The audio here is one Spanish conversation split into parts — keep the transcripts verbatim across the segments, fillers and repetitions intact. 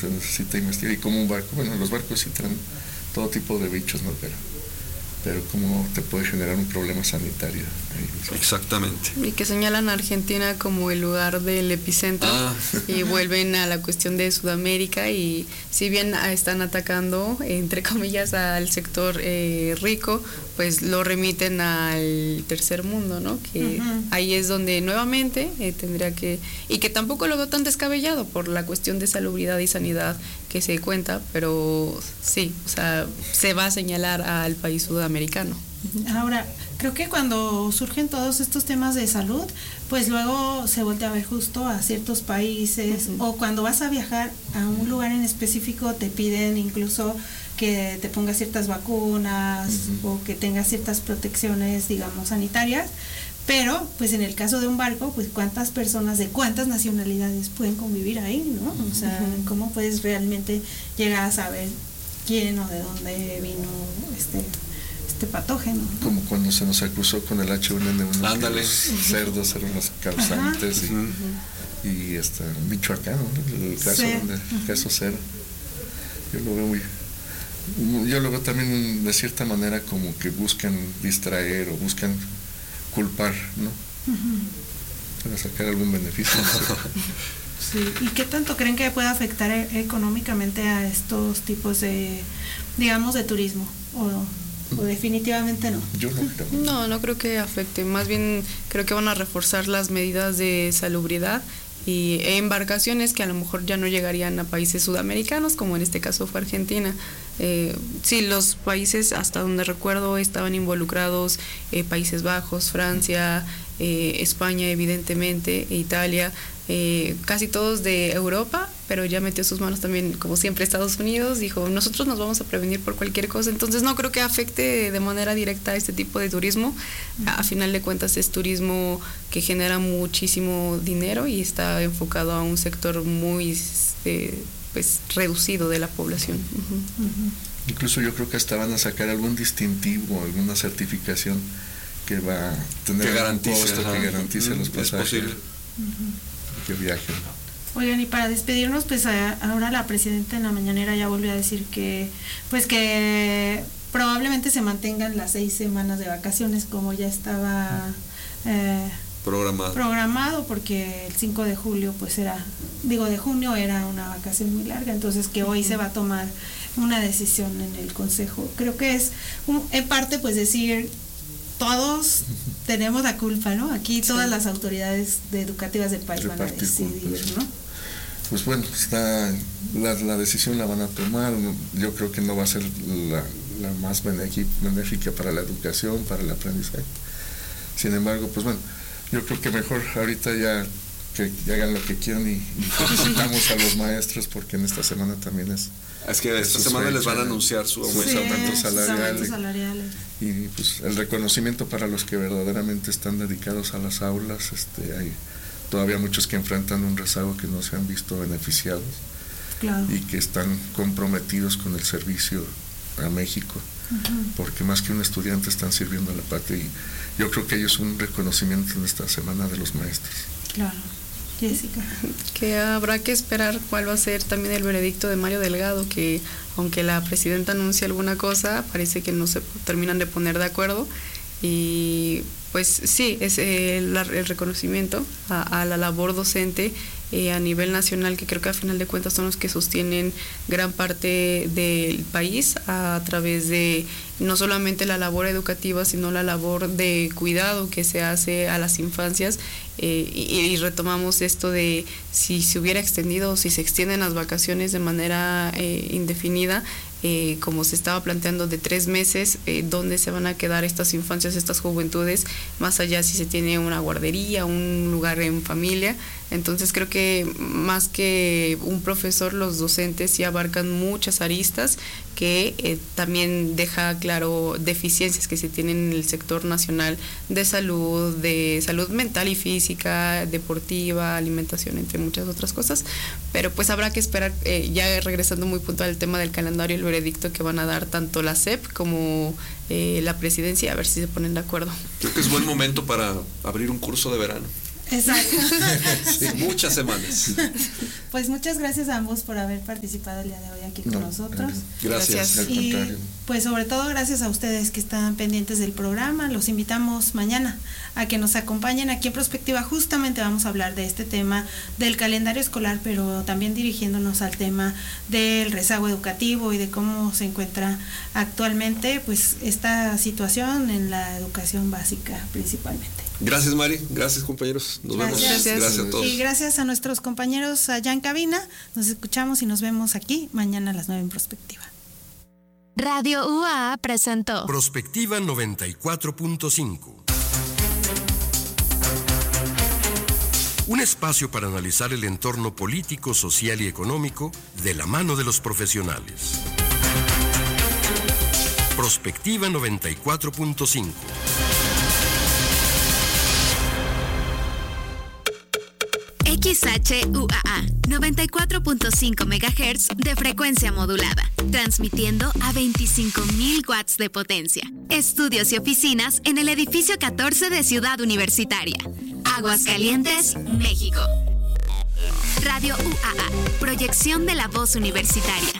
se necesita investigar. Y como un barco, bueno, los barcos sí traen todo tipo de bichos, ¿no? Pero, pero cómo te puede generar un problema sanitario. Exactamente. Y que señalan a Argentina como el lugar del epicentro ah. y vuelven a la cuestión de Sudamérica, y si bien están atacando, entre comillas, al sector eh, rico, pues lo remiten al tercer mundo, ¿no? Que uh-huh. ahí es donde nuevamente eh, tendría que, y que tampoco lo veo tan descabellado por la cuestión de salubridad y sanidad que se cuenta, pero sí, o sea, se va a señalar al país sudamericano. Ahora, creo que cuando surgen todos estos temas de salud, pues luego se voltea a ver justo a ciertos países, uh-huh. o cuando vas a viajar a un lugar en específico te piden incluso que te pongas ciertas vacunas uh-huh. o que tengas ciertas protecciones, digamos, sanitarias. Pero, pues en el caso de un barco, pues cuántas personas de cuántas nacionalidades pueden convivir ahí, ¿no? O sea, uh-huh. cómo puedes realmente llegar a saber quién o de dónde vino este este patógeno, ¿no? Como cuando se nos acusó con el H uno N uno, que los cerdos eran los causantes. Ajá. y, uh-huh. y este Michoacán, ¿no? El caso, sí. donde, el caso cero. Yo lo veo muy... Yo lo veo también de cierta manera como que buscan distraer o buscan culpar, ¿no? Uh-huh. Para sacar algún beneficio. Sí. ¿Y qué tanto creen que puede afectar económicamente a estos tipos de, digamos, de turismo? ¿O, o definitivamente no? Yo no creo. No, no creo que afecte. Más bien creo que van a reforzar las medidas de salubridad y embarcaciones que a lo mejor ya no llegarían a países sudamericanos, como en este caso fue Argentina. Eh, sí, los países hasta donde recuerdo estaban involucrados, eh, Países Bajos, Francia, eh, España evidentemente, e Italia, eh, casi todos de Europa, pero ya metió sus manos también, como siempre, Estados Unidos, dijo, nosotros nos vamos a prevenir por cualquier cosa. Entonces no creo que afecte de manera directa a este tipo de turismo. Uh-huh. A, a final de cuentas es turismo que genera muchísimo dinero y está enfocado a un sector muy eh, pues reducido de la población. Uh-huh. Uh-huh. Incluso yo creo que hasta van a sacar algún distintivo, alguna certificación que va a tener que garantice, un costo, que garantice uh-huh. los pasajes. Es posible. Uh-huh. Que viajen. Oigan, y para despedirnos, pues a, ahora la presidenta en la mañanera ya volvió a decir que, pues que probablemente se mantengan las seis semanas de vacaciones como ya estaba eh, programado. programado, porque el cinco de julio, pues era, digo de junio era una vacación muy larga, entonces que hoy se va a tomar una decisión en el Consejo. Creo que es un, en parte pues decir, todos tenemos la culpa, ¿no? Aquí todas sí. las autoridades de educativas del país Repartir van a decidir, culpas, ¿no? Pues bueno, está la, la decisión la van a tomar. Yo creo que no va a ser la, la más benéfica para la educación, para el aprendizaje. Sin embargo, pues bueno, yo creo que mejor ahorita ya que, que hagan lo que quieran y, y felicitamos a los maestros, porque en esta semana también es Es que esta semana les van a anunciar su aumento, sí, aumento salarial, salariales. Y, y pues el reconocimiento para los que verdaderamente están dedicados a las aulas. Este, hay todavía muchos que enfrentan un rezago, que no se han visto beneficiados, claro. y que están comprometidos con el servicio a México, uh-huh. porque más que un estudiante están sirviendo a la patria, y yo creo que ellos un reconocimiento en esta semana de los maestros. Claro. Jessica. Que habrá que esperar cuál va a ser también el veredicto de Mario Delgado, que aunque la presidenta anuncie alguna cosa, parece que no se terminan de poner de acuerdo, y pues sí, es el, el reconocimiento a, a la labor docente eh, a nivel nacional, que creo que a final de cuentas son los que sostienen gran parte del país a través de no solamente la labor educativa, sino la labor de cuidado que se hace a las infancias. Eh, y, y retomamos esto de si se hubiera extendido o si se extienden las vacaciones de manera eh, indefinida, eh, como se estaba planteando de tres meses, eh, dónde se van a quedar estas infancias, estas juventudes, más allá si se tiene una guardería, un lugar en familia. Entonces creo que más que un profesor, los docentes sí abarcan muchas aristas, que eh, también deja claro deficiencias que se tienen en el sector nacional de salud, de salud mental y física, deportiva, alimentación, entre muchas otras cosas. Pero pues habrá que esperar, eh, ya regresando muy puntual al tema del calendario, el veredicto que van a dar tanto la S E P como eh, la presidencia, a ver si se ponen de acuerdo. Creo que es buen momento para abrir un curso de verano. Exacto. Sí, muchas semanas. Pues muchas gracias a ambos por haber participado el día de hoy aquí con no, nosotros. Gracias. Al Y contrario. pues sobre todo gracias a ustedes que están pendientes del programa. Los invitamos mañana a que nos acompañen aquí en Prospectiva. Justamente vamos a hablar de este tema del calendario escolar, pero también dirigiéndonos al tema del rezago educativo y de cómo se encuentra actualmente pues esta situación en la educación básica principalmente. Gracias, Mari. Gracias, compañeros. Nos Gracias. vemos. Gracias. Gracias a todos. Y gracias a nuestros compañeros allá en cabina. Nos escuchamos y nos vemos aquí mañana a las nueve en Prospectiva. Radio U A A presentó Prospectiva noventa y cuatro punto cinco. Un espacio para analizar el entorno político, social y económico de la mano de los profesionales. Prospectiva noventa y cuatro punto cinco. X H U A A noventa y cuatro punto cinco megahertz de frecuencia modulada, transmitiendo a veinticinco mil watts de potencia. Estudios y oficinas en el edificio catorce de Ciudad Universitaria, Aguascalientes, México. Radio U A A, proyección de la voz universitaria.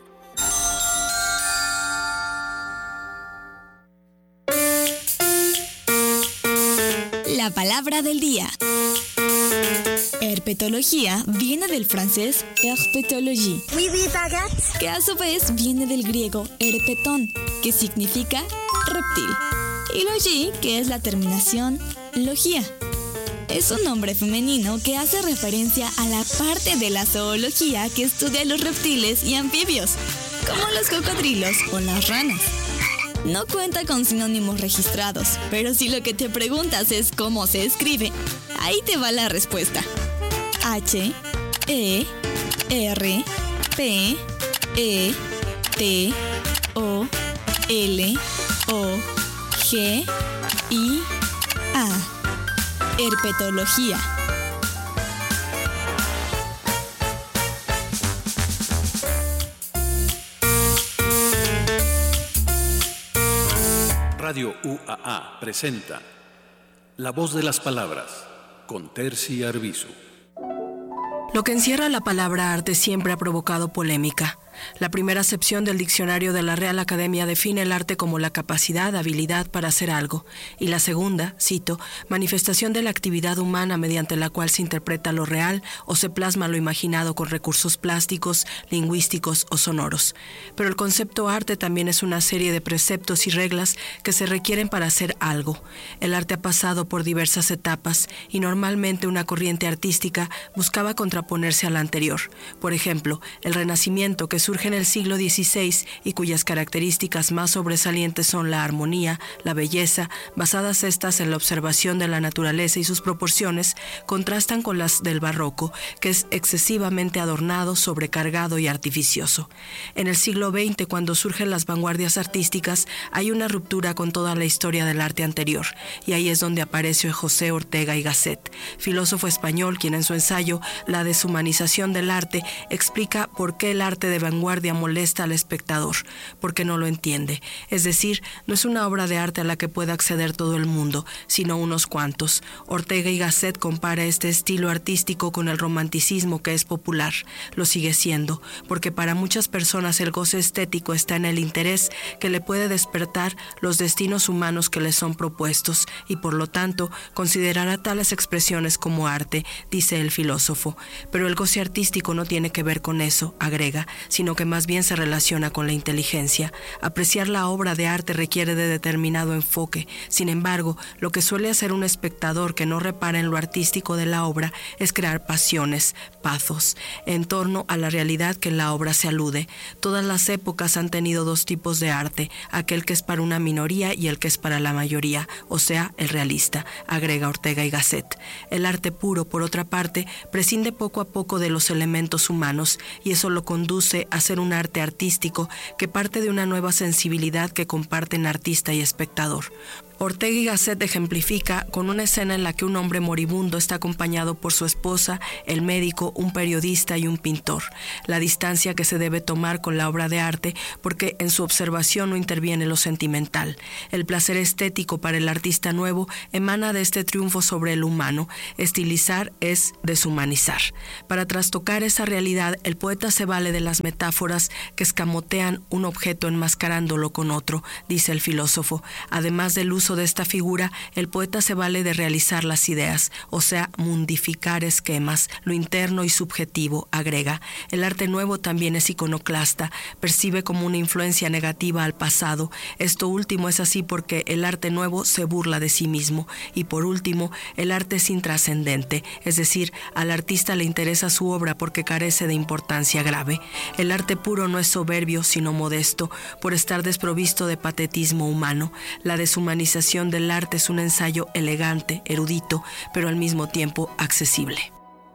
La palabra del día. Herpetología viene del francés herpétologie, que a su vez viene del griego herpetón, que significa reptil, y logie, que es la terminación logía. Es un nombre femenino que hace referencia a la parte de la zoología que estudia los reptiles y anfibios, como los cocodrilos o las ranas. No cuenta con sinónimos registrados, pero si lo que te preguntas es cómo se escribe, ahí te va la respuesta. H, E, R, P, E, T, O, L, O, G, I, A. Herpetología. Radio U A A presenta La voz de las palabras con Terci Arbizu. Lo que encierra la palabra arte siempre ha provocado polémica. La primera acepción del diccionario de la Real Academia define el arte como la capacidad, habilidad para hacer algo. Y la segunda, cito, manifestación de la actividad humana mediante la cual se interpreta lo real o se plasma lo imaginado con recursos plásticos, lingüísticos o sonoros. Pero el concepto arte también es una serie de preceptos y reglas que se requieren para hacer algo. El arte ha pasado por diversas etapas y normalmente una corriente artística buscaba contraponerse a la anterior. Por ejemplo, el Renacimiento, que surge en el siglo dieciséis y cuyas características más sobresalientes son la armonía, la belleza, basadas estas en la observación de la naturaleza y sus proporciones, contrastan con las del barroco, que es excesivamente adornado, sobrecargado y artificioso. En el siglo veinte, cuando surgen las vanguardias artísticas, hay una ruptura con toda la historia del arte anterior, y ahí es donde aparece José Ortega y Gasset, filósofo español, quien en su ensayo La deshumanización del arte explica por qué el arte de vanguardia molesta al espectador, porque no lo entiende. Es decir, no es una obra de arte a la que pueda acceder todo el mundo, sino unos cuantos. Ortega y Gasset compara este estilo artístico con el romanticismo, que es popular. Lo sigue siendo, porque para muchas personas el goce estético está en el interés que le puede despertar los destinos humanos que les son propuestos, y por lo tanto considerará tales expresiones como arte, dice el filósofo. Pero el goce artístico no tiene que ver con eso, agrega, sino que más bien se relaciona con la inteligencia. Apreciar la obra de arte requiere de determinado enfoque. Sin embargo, lo que suele hacer un espectador que no repara en lo artístico de la obra es crear pasiones, pathos, en torno a la realidad que en la obra se alude. Todas las épocas han tenido dos tipos de arte, aquel que es para una minoría y el que es para la mayoría, o sea, el realista, agrega Ortega y Gasset. El arte puro, por otra parte, prescinde poco a poco de los elementos humanos, y eso lo conduce a ser un arte artístico que parte de una nueva sensibilidad que comparten artista y espectador. Ortega y Gasset ejemplifica con una escena en la que un hombre moribundo está acompañado por su esposa, el médico, un periodista y un pintor. La distancia que se debe tomar con la obra de arte porque en su observación no interviene lo sentimental. El placer estético para el artista nuevo emana de este triunfo sobre el humano. Estilizar es deshumanizar. Para trastocar esa realidad, el poeta se vale de las metáforas que escamotean un objeto enmascarándolo con otro, dice el filósofo. Además del uso de esta figura, el poeta se vale de realizar las ideas, o sea, mundificar esquemas, lo interno y subjetivo, agrega. El arte nuevo también es iconoclasta, percibe como una influencia negativa al pasado. Esto último es así porque el arte nuevo se burla de sí mismo. Y por último, el arte es intrascendente, es decir, al artista le interesa su obra porque carece de importancia grave. El arte puro no es soberbio, sino modesto, por estar desprovisto de patetismo humano. La deshumanización del arte es un ensayo elegante, erudito, pero al mismo tiempo accesible.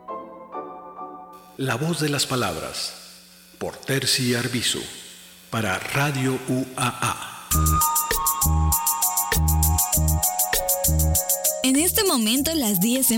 La voz de las palabras, por Terci Arbizu, para Radio U A A. En este momento las diez